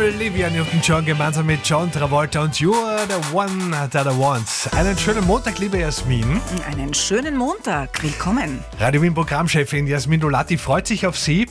Olivia Newton-John gemeinsam mit John Travolta und You Are the One That I Want. Einen schönen Montag, liebe Jasmin. Einen schönen Montag, willkommen. Radio Wien Programmchefin Jasmin Dolati freut sich auf Sie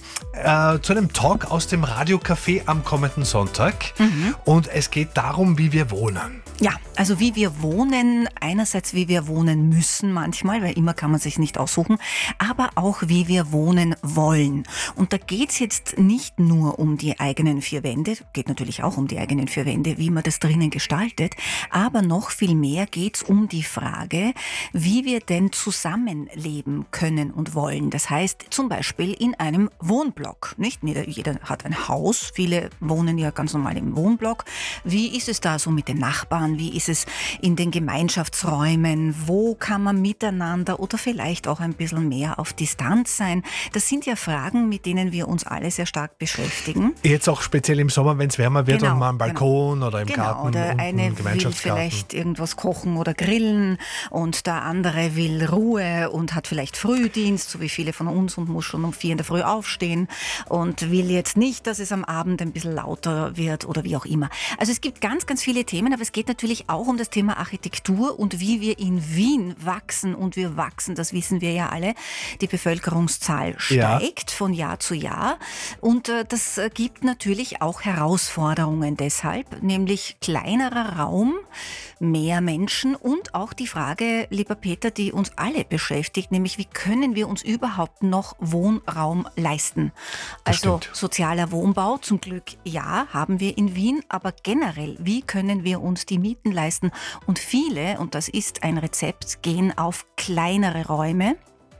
zu einem Talk aus dem Radiocafé am kommenden Sonntag. Und es geht darum, wie wir wohnen. Ja, also wie wir wohnen, einerseits wie wir wohnen müssen manchmal, weil immer kann man sich nicht aussuchen, aber auch wie wir wohnen wollen. Und da geht's jetzt nicht nur um die eigenen vier Wände, geht natürlich auch um die eigenen vier Wände, wie man das drinnen gestaltet, aber noch viel mehr geht's um die Frage, wie wir denn zusammenleben können und wollen. Das heißt zum Beispiel in einem Wohnblock. Nicht jeder hat ein Haus, viele wohnen ja ganz normal im Wohnblock. Wie ist es da so mit den Nachbarn? Wie ist es in den Gemeinschaftsräumen? Wo kann man miteinander oder vielleicht auch ein bisschen mehr auf Distanz sein? Das sind ja Fragen, mit denen wir uns alle sehr stark beschäftigen. Jetzt auch speziell im Sommer, wenn es wärmer wird und mal am Balkon oder im Genau, Garten. oder eine will Gemeinschaftsgarten. vielleicht irgendwas kochen oder grillen und der andere will Ruhe und hat vielleicht Frühdienst, so wie viele von uns, und muss schon um 4 in der Früh aufstehen und will jetzt nicht, dass es am Abend ein bisschen lauter wird oder wie auch immer. Also es gibt ganz, ganz viele Themen, aber es geht natürlich auch um das Thema Architektur und wie wir in Wien wachsen. Und wir wachsen, das wissen wir ja alle. Die Bevölkerungszahl steigt von Jahr zu Jahr. Und das gibt natürlich auch Herausforderungen deshalb, nämlich kleinerer Raum, mehr Menschen und auch die Frage, lieber Peter, die uns alle beschäftigt, nämlich wie können wir uns überhaupt noch Wohnraum leisten? Also sozialer Wohnbau, zum Glück ja, haben wir in Wien, aber generell, wie können wir uns die Mieten leisten? Und viele, und das ist ein Rezept, gehen auf kleinere Räume,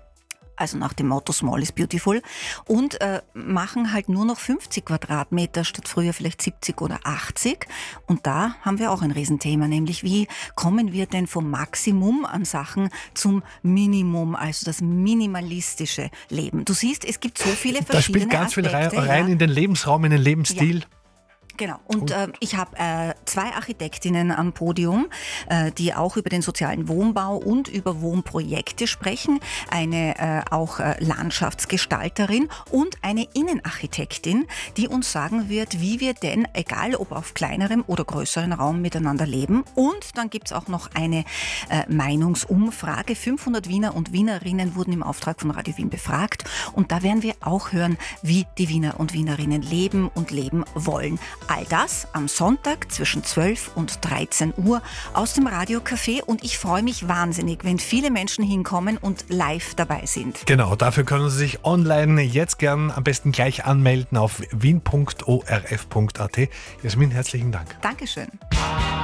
also nach dem Motto Small is Beautiful, und machen halt nur noch 50 Quadratmeter statt früher vielleicht 70 oder 80. Und da haben wir auch ein Riesenthema, nämlich wie kommen wir denn vom Maximum an Sachen zum Minimum, also das minimalistische Leben. Du siehst, es gibt so viele verschiedene Da spielt ganz Aspekte, viel rein in den Lebensraum, in den Lebensstil. Ja. Genau. Und ich habe 2 Architektinnen am Podium, die auch über den sozialen Wohnbau und über Wohnprojekte sprechen. Eine auch Landschaftsgestalterin und eine Innenarchitektin, die uns sagen wird, wie wir denn, egal ob auf kleinerem oder größerem Raum, miteinander leben. Und dann gibt es auch noch eine Meinungsumfrage. 500 Wiener und Wienerinnen wurden im Auftrag von Radio Wien befragt. Und da werden wir auch hören, wie die Wiener und Wienerinnen leben und leben wollen. All das am Sonntag zwischen 12 und 13 Uhr aus dem Radiocafé, und ich freue mich wahnsinnig, wenn viele Menschen hinkommen und live dabei sind. Genau, dafür können Sie sich online jetzt gern am besten gleich anmelden auf wien.orf.at. Jasmin, herzlichen Dank. Dankeschön.